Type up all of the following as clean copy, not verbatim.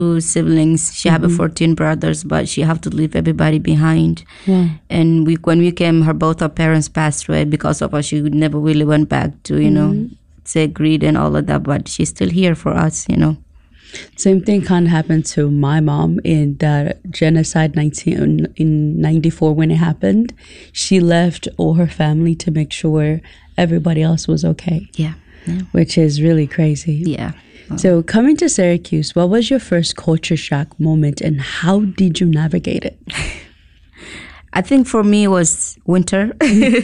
two siblings. She have 14 brothers, but she have to leave everybody behind. Yeah. And when we came, both our parents passed away because of us. She never really went back to, say greed and all of that, but she's still here for us. Same thing kind of happened to my mom in the genocide in 94 when it happened. She left all her family to make sure everybody else was okay. Yeah. Which is really crazy. Yeah. So coming to Syracuse, what was your first culture shock moment and how did you navigate it? I think for me it was winter.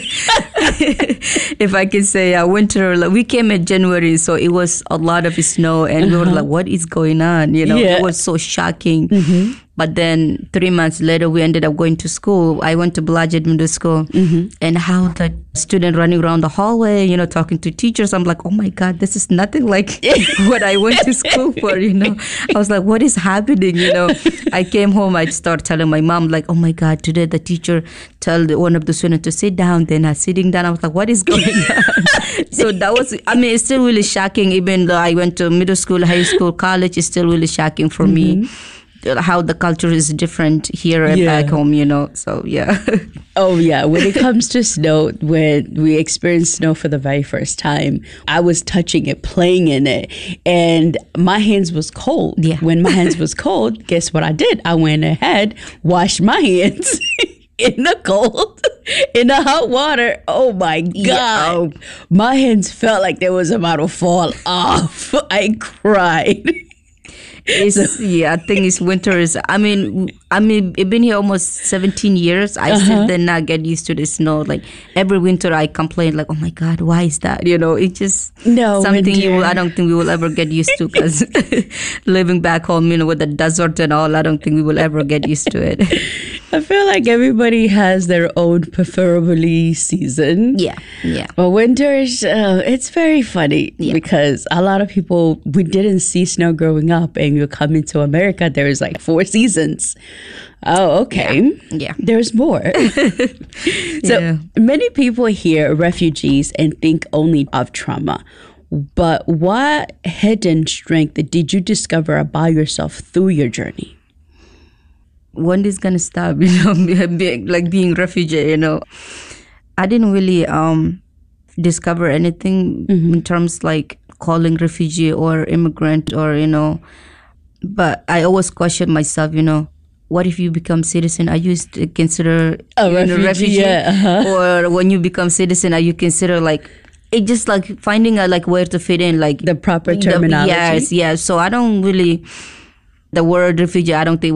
If I can say winter. Like, we came in January, so it was a lot of snow and we were like, what is going on? It was so shocking. But then 3 months later, we ended up going to school. I went to Blodgett Middle School. And how the student running around the hallway, talking to teachers. I'm like, oh my God, this is nothing like what I went to school for, I was like, what is happening, I came home, I started telling my mom, like, oh my God, today the teacher told one of the students to sit down. They're not sitting down. I was like, what is going on? So that was, it's still really shocking. Even though I went to middle school, high school, college, it's still really shocking for me. How the culture is different here and back home, so yeah. Oh yeah, when it comes to snow, when we experienced snow for the very first time, I was touching it, playing in it, and my hands was cold. Yeah. When my hands was cold, guess what I did? I went ahead, washed my hands in the cold, in the hot water. Oh my God. Yeah. My hands felt like they was about to fall off. I cried. I think it's winter is. I've been here almost 17 years. I still did not get used to the snow. Like every winter, I complain, like, "Oh my God, why is that?" It's just something I don't think we will ever get used to. Because living back home, with the desert and all, I don't think we will ever get used to it. I feel like everybody has their own preferably season. Yeah. But winters, it's very funny because a lot of people, we didn't see snow growing up, and you come into America, there's like 4 seasons. Oh, okay. Yeah. There's more. So many people hear refugees and think only of trauma. But what hidden strength did you discover about yourself through your journey? When is gonna stop? Being refugee. I didn't really discover anything in terms like calling refugee or immigrant or but I always question myself. What if you become citizen? Are you consider a refugee? Yeah. Or when you become citizen, are you consider like? It's just like finding where to fit in, like the proper terminology. Yes. So I don't really the word refugee. I don't think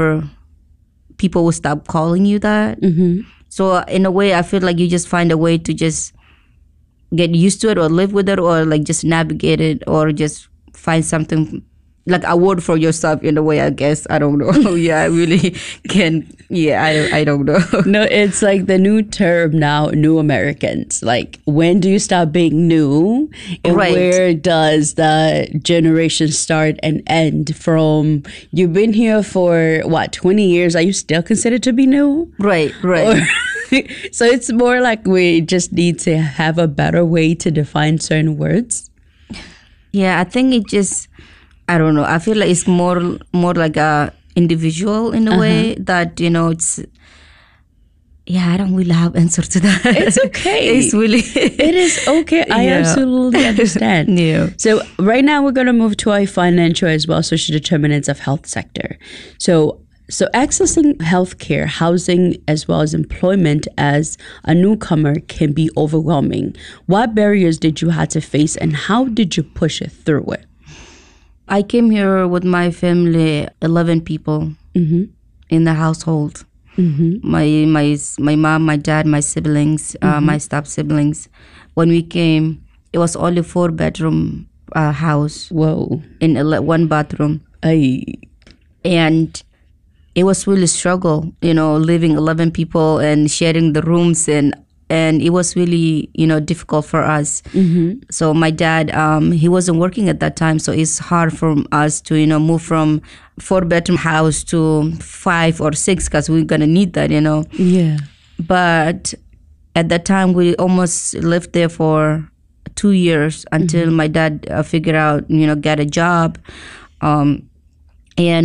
people will stop calling you that. So in a way, I feel like you just find a way to just get used to it or live with it or like just navigate it or just find something like a word for yourself in a way, I guess. I don't know. I really can. I don't know. No, it's like the new term now, new Americans. Like, when do you stop being new? And where does the generation start and end from? You've been here for, 20 years? Are you still considered to be new? Right. So it's more like we just need to have a better way to define certain words? Yeah, I think it just... I don't know. I feel like it's more like a individual in a way that, it's... Yeah, I don't really have answer to that. It's okay. It's really... It is okay. I absolutely understand. Yeah. So right now we're going to move to a financial as well social determinants of health sector. So accessing healthcare, housing, as well as employment as a newcomer can be overwhelming. What barriers did you have to face and how did you push it through it? I came here with my family, 11 people in the household. My mom, my dad, my siblings, my step siblings. When we came, it was only 4-bedroom house. Whoa! In 1 bathroom. And it was really struggle, living 11 people and sharing the rooms and it was really, difficult for us. So my dad, he wasn't working at that time. So it's hard for us to, move from 4-bedroom house to 5 or 6 because we're going to need that, Yeah. But at that time, we almost lived there for 2 years until my dad figured out, get a job. And